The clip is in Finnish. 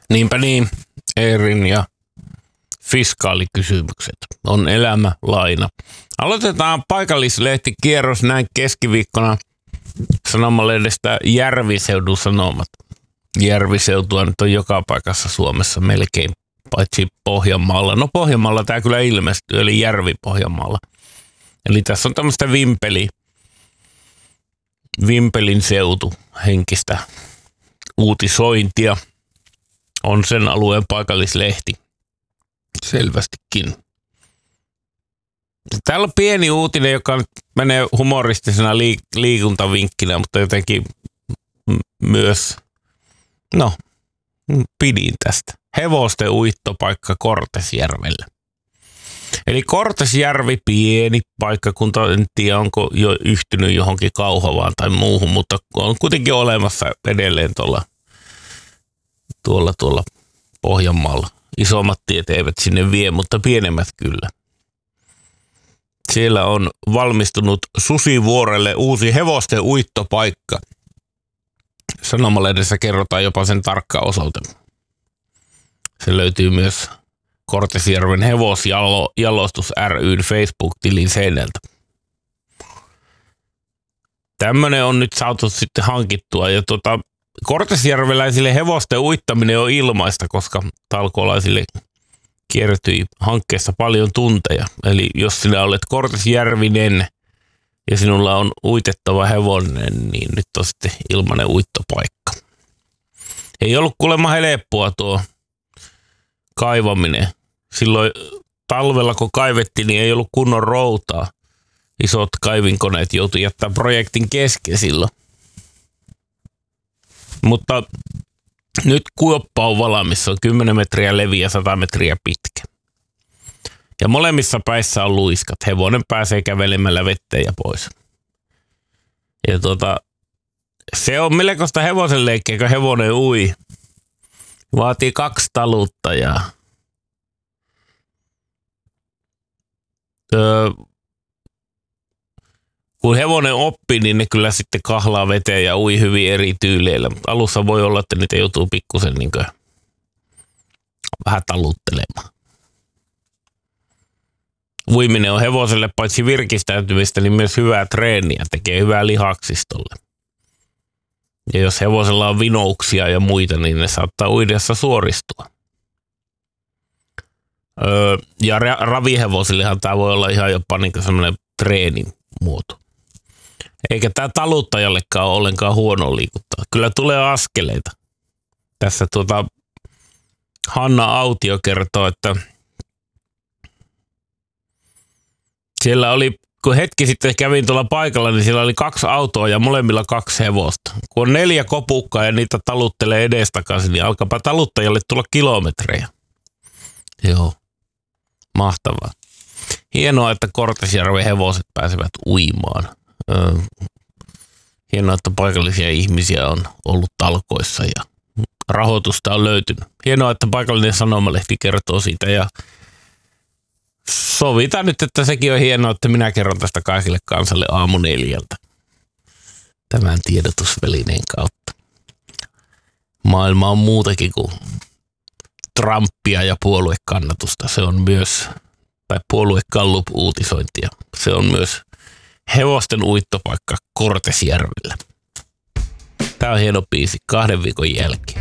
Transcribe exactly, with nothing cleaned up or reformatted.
Niinpä niin, Eerin ja fiskaalikysymykset on elämä laina. Aloitetaan paikallislehtikierros näin keskiviikkona sanomalehdestä Järviseudun Sanomat. Järviseutua nyt on joka paikassa Suomessa melkein, paitsi Pohjanmaalla. No Pohjanmaalla tämä kyllä ilmestyy, eli Järvi-Pohjanmaalla. Eli tässä on tämmöistä vimpeli, Vimpelin seutu henkistä uutisointia. On sen alueen paikallislehti selvästikin. Täällä on pieni uutinen, joka menee humoristisena liik- liikuntavinkkinä, mutta jotenkin myös, no, pidin tästä. Hevosten uittopaikka Kortesjärvellä. Eli Kortesjärvi, pieni paikkakunta, en tiedä onko jo yhtynyt johonkin Kauhavaan tai muuhun, mutta on kuitenkin olemassa edelleen tuolla, tuolla, tuolla Pohjanmaalla. Isommat tiet eivät sinne vie, mutta pienemmät kyllä. Siellä on valmistunut Susivuorelle uusi hevosten uittopaikka. Sanomalehdessä kerrotaan jopa sen tarkka osoite. Se löytyy myös Kortesjärven hevosjalostus ry:n Facebook-tilin seinältä. Tämmönen on nyt saatu sitten hankittua. Ja tuota, kortesjärveläisille hevosten uittaminen on ilmaista, koska talkoolaisille kiertyi hankkeessa paljon tunteja. Eli jos sinä olet kortesjärvinen ja sinulla on uitettava hevonen, niin nyt on sitten ilmainen uittopaikka. Ei ollut kuulemma helppoa tuo kaivaminen. Silloin talvella kun kaivettiin, niin ei ollut kunnon routaa. Isot kaivinkoneet joutui jättää projektin kesken silloin. Mutta nyt kuoppa on valmis, se on kymmenen metriä leviä ja sata metriä pitkä. Ja molemmissa päissä on luiskat. Hevonen pääsee kävelemällä vetteen ja pois. Ja tuota, se on melkoista hevosen leikkiä, kun hevonen ui. Vaatii kaksi taluttajaa. Öö, kun hevonen oppii, niin ne kyllä sitten kahlaa veteen ja ui hyvin eri tyyleillä. Alussa voi olla, että niitä joutuu pikkusen niin kuin vähän taluttelemaan. Uiminen on hevoselle paitsi virkistäytymistä, niin myös hyvää treeniä. Tekee hyvää lihaksistolle. Ja jos hevosella on vinouksia ja muita, niin ne saattaa uidessa suoristua. Öö, ja ra- ravihevosillehan tämä voi olla ihan jopa niin kuin semmoinen treenin muoto. Eikä tämä taluttajallekaan ole ollenkaan huono liikuttaa. Kyllä tulee askeleita. Tässä tuota Hanna Autio kertoo, että siellä oli, kun hetki sitten kävin tuolla paikalla, niin siellä oli kaksi autoa ja molemmilla kaksi hevosta. Kun on neljä kopukkaa ja niitä taluttelee edestakaisin, niin alkaapa taluttajalle tulla kilometrejä. Joo, mahtavaa. Hienoa, että Kortesjärven hevoset pääsevät uimaan. Öö, hienoa, että paikallisia ihmisiä on ollut talkoissa ja rahoitusta on löytynyt. Hienoa, että paikallinen sanomalehti kertoo siitä ja sovitaan nyt, että sekin on hienoa, että minä kerron tästä kaikille kansalle aamu neljältä tämän tiedotusvälineen kautta. Maailma on muutakin kuin Trumpia ja puoluekannatusta. Se on myös, tai puoluekallup-uutisointia. Se on myös hevosten uittopaikka Kortesjärvellä. Tää on hieno biisi kahden viikon jälkeen.